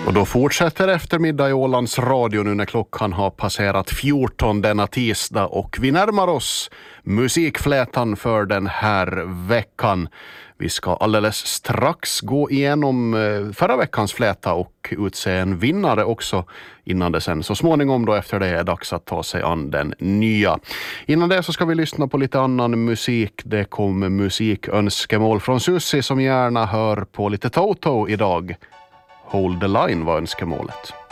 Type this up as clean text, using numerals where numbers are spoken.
Och då fortsätter eftermiddag i Ålands Radio nu när klockan har passerat 14 denna tisdag och vi närmar oss musikflätan för den här veckan. Vi ska alldeles strax gå igenom förra veckans fläta och utse en vinnare också innan det sen så småningom då efter det är dags att ta sig an den nya. Innan det så ska vi lyssna på lite annan musik. Det kommer musikönskemål från Sussi som gärna hör på lite Toto idag. Hold the line var önskemålet.